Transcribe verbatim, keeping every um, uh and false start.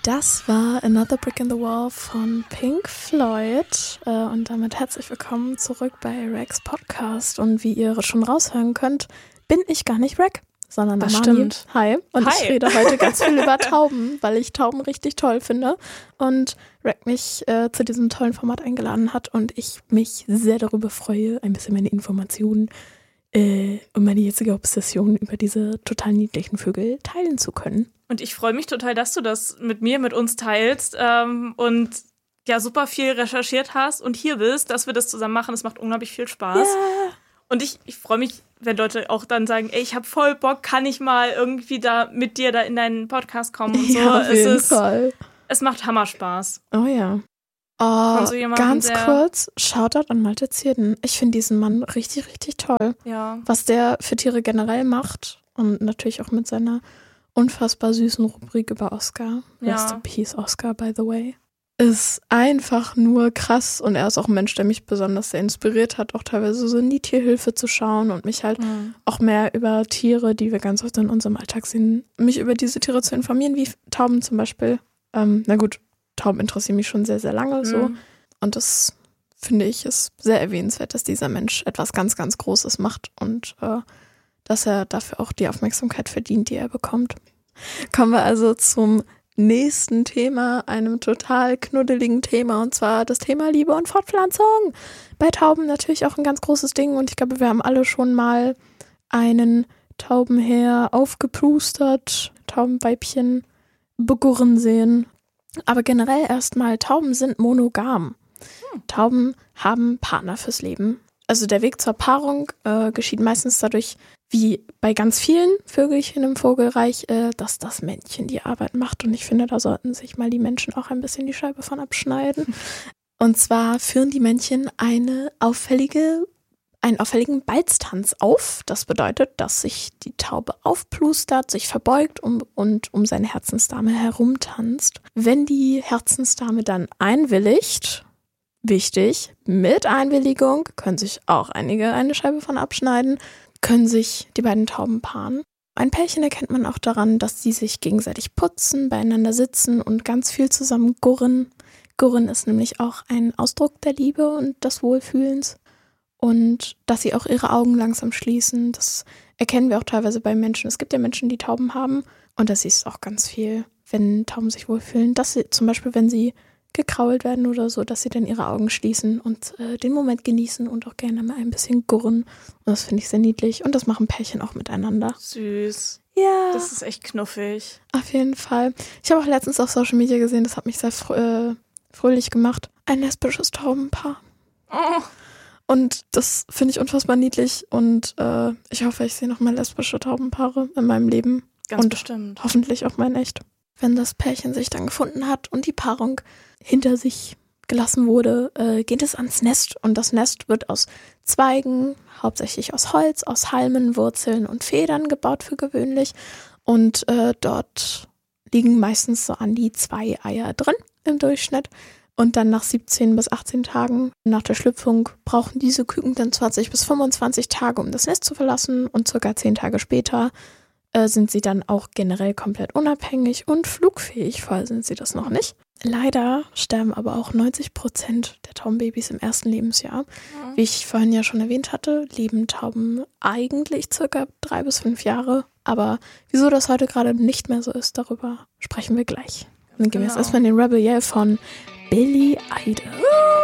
Das war Another Brick in the Wall von Pink Floyd äh, und damit herzlich willkommen zurück bei Rex Podcast. Und wie ihr schon raushören könnt, bin ich gar nicht Rex, sondern das Mami. Stimmt. Hi. Und Hi. ich rede heute ganz viel über Tauben, weil ich Tauben richtig toll finde und Rex mich äh, zu diesem tollen Format eingeladen hat und ich mich sehr darüber freue, ein bisschen meine Informationen äh, und meine jetzige Obsession über diese total niedlichen Vögel teilen zu können. Und ich freue mich total, dass du das mit mir, mit uns teilst ähm, und ja super viel recherchiert hast und hier bist, dass wir das zusammen machen. Es macht unglaublich viel Spaß. Yeah. Und ich, ich freue mich, wenn Leute auch dann sagen, ey, ich habe voll Bock, kann ich mal irgendwie da mit dir da in deinen Podcast kommen und so. Ja, auf es jeden ist, Fall. Es macht Hammerspaß. Oh ja. Oh, so jemanden, ganz der- kurz, Shoutout an Malte Zierden. Ich finde diesen Mann richtig, richtig toll. Ja. Was der für Tiere generell macht und natürlich auch mit seiner unfassbar süßen Rubrik über Oscar. Ja. Rest in Peace, Oscar, by the way. Ist einfach nur krass und er ist auch ein Mensch, der mich besonders sehr inspiriert hat, auch teilweise so in die Tierhilfe zu schauen und mich halt Mhm. auch mehr über Tiere, die wir ganz oft in unserem Alltag sehen, mich über diese Tiere zu informieren, wie Tauben zum Beispiel. Ähm, na gut, Tauben interessieren mich schon sehr, sehr lange so. Mhm. Und das finde ich ist sehr erwähnenswert, dass dieser Mensch etwas ganz, ganz Großes macht und äh, dass er dafür auch die Aufmerksamkeit verdient, die er bekommt. Kommen wir also zum nächsten Thema, einem total knuddeligen Thema, und zwar das Thema Liebe und Fortpflanzung. Bei Tauben natürlich auch ein ganz großes Ding und ich glaube, wir haben alle schon mal einen Taubenheer aufgeplustert, Taubenweibchen begurren sehen. Aber generell erstmal, Tauben sind monogam. Hm. Tauben haben Partner fürs Leben. Also der Weg zur Paarung äh, geschieht meistens dadurch, wie bei ganz vielen Vögelchen im Vogelreich, äh, dass das Männchen die Arbeit macht. Und ich finde, da sollten sich mal die Menschen auch ein bisschen die Scheibe von abschneiden. Und zwar führen die Männchen eine auffällige, einen auffälligen Balztanz auf. Das bedeutet, dass sich die Taube aufplustert, sich verbeugt um, und um seine Herzensdame herumtanzt. Wenn die Herzensdame dann einwilligt, wichtig, mit Einwilligung, können sich auch einige eine Scheibe von abschneiden, können sich die beiden Tauben paaren. Ein Pärchen erkennt man auch daran, dass sie sich gegenseitig putzen, beieinander sitzen und ganz viel zusammen gurren. Gurren ist nämlich auch ein Ausdruck der Liebe und des Wohlfühlens. Und dass sie auch ihre Augen langsam schließen, das erkennen wir auch teilweise bei Menschen. Es gibt ja Menschen, die Tauben haben und das siehst du auch ganz viel, wenn Tauben sich wohlfühlen. Dass sie zum Beispiel, wenn sie gekrault werden oder so, dass sie dann ihre Augen schließen und äh, den Moment genießen und auch gerne mal ein bisschen gurren. Und das finde ich sehr niedlich. Und das machen Pärchen auch miteinander. Süß. Ja. Das ist echt knuffig. Auf jeden Fall. Ich habe auch letztens auf Social Media gesehen, das hat mich sehr frö- äh, fröhlich gemacht. Ein lesbisches Taubenpaar. Oh. Und das finde ich unfassbar niedlich. Und äh, ich hoffe, ich sehe noch mal lesbische Taubenpaare in meinem Leben. Ganz und bestimmt. Hoffentlich auch mal in echt. Wenn das Pärchen sich dann gefunden hat und die Paarung hinter sich gelassen wurde, äh, geht es ans Nest. Und das Nest wird aus Zweigen, hauptsächlich aus Holz, aus Halmen, Wurzeln und Federn gebaut für gewöhnlich. Und äh, dort liegen meistens so an die zwei Eier drin im Durchschnitt. Und dann nach siebzehn bis achtzehn Tagen nach der Schlüpfung brauchen diese Küken dann zwanzig bis fünfundzwanzig Tage, um das Nest zu verlassen. Und circa zehn Tage später äh, sind sie dann auch generell komplett unabhängig und flugfähig. Vorher sind sie das noch nicht. Leider sterben aber auch neunzig Prozent der Taubenbabys im ersten Lebensjahr. Mhm. Wie ich vorhin ja schon erwähnt hatte, leben Tauben eigentlich circa drei bis fünf Jahre. Aber wieso das heute gerade nicht mehr so ist, darüber sprechen wir gleich. Dann gehen wir jetzt Genau. erstmal in den Rebel Yell von Billie Idol.